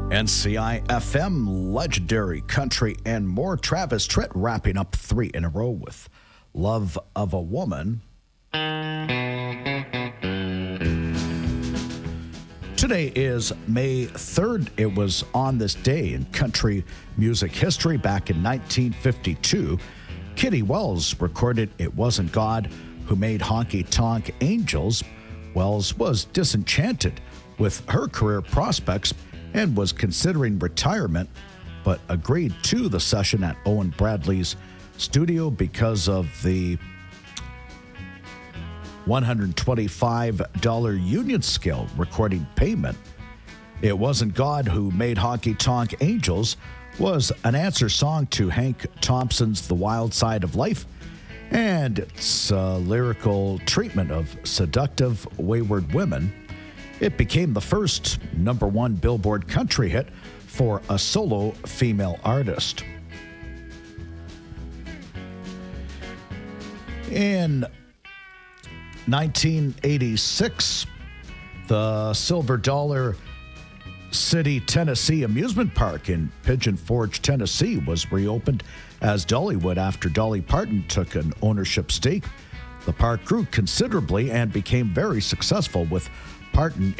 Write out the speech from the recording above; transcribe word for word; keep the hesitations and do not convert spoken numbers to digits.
N C I F M, legendary country and more. Travis Tritt wrapping up three in a row with Love of a Woman. Today is May third. It was on this day in country music history back in nineteen fifty-two. Kitty Wells recorded It Wasn't God Who Made Honky Tonk Angels. Wells was disenchanted with her career prospects and was considering retirement, but agreed to the session at Owen Bradley's studio because of the one hundred twenty-five dollars union scale recording payment. It Wasn't God Who Made Honky Tonk Angels was an answer song to Hank Thompson's The Wild Side of Life and its uh, lyrical treatment of seductive, wayward women. It became the first number one Billboard country hit for a solo female artist. In nineteen eighty-six, the Silver Dollar City, Tennessee amusement park in Pigeon Forge, Tennessee was reopened as Dollywood after Dolly Parton took an ownership stake. The park grew considerably and became very successful, with Parton